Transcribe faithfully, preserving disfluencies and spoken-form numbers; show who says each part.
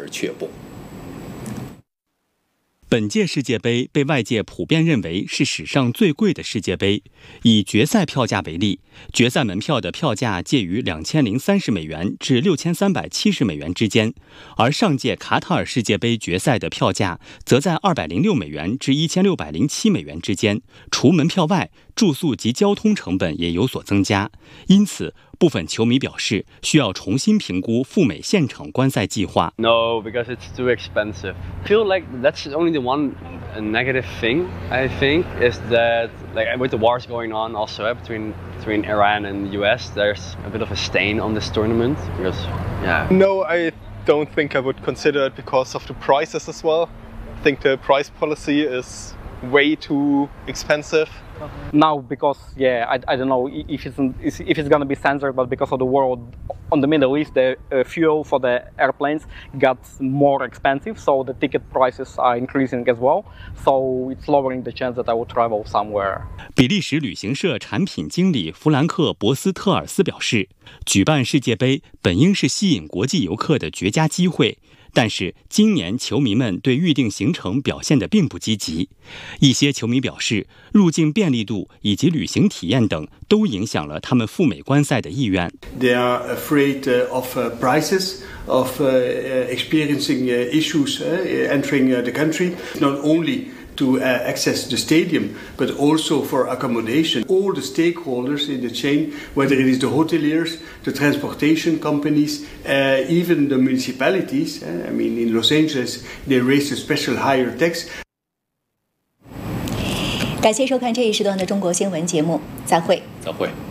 Speaker 1: 而却步。
Speaker 2: 本届世界杯被外界普遍认为是史上最贵的世界杯。以决赛票价为例，决赛门票的票价介于两千零三十美元至六千三百七十美元之间，而上届卡塔尔世界杯决赛的票价则在二百零六美元至一千六百零七美元之间。除门票外，住宿及交通成本也有所增加，因此部分球迷表示需要重新评估赴美现场观赛计划。
Speaker 3: No, because it's too expensive. I feel like that's only the one negative thing, I think, is that like with the wars going on also between between Iran and the U S, there's a bit of a stain on this tournament because yeah.
Speaker 4: No, I don't think I would consider it because of the prices as well. I think the price policy is way too expensive.
Speaker 5: Now, because yeah, I, I don't know if it's if it's gonna be censored, but because of the war on the Middle East, the uh, fuel for the airplanes got more expensive, so the ticket prices are increasing as well. So it's lowering the chance that I will travel somewhere.
Speaker 2: 比利时旅行社产品经理弗兰克·博斯特尔斯表示，举办世界杯本应是吸引国际游客的绝佳机会。但是今年球迷们对预定行程表现得并不积极，一些球迷表示，入境便利度以及旅行体验等都影响了他们赴美观赛的意愿。
Speaker 6: They are afraid of prices, of experiencing issues entering the country, not only to uh, access the stadium, but also for accommodation. All the stakeholders in the chain, whether it is the hoteliers, the transportation companies, uh, even the municipalities. Uh, I mean, in Los Angeles, they raised a special higher tax.
Speaker 7: 感谢收看这一时段的中国新闻节目，再会。
Speaker 1: 再会。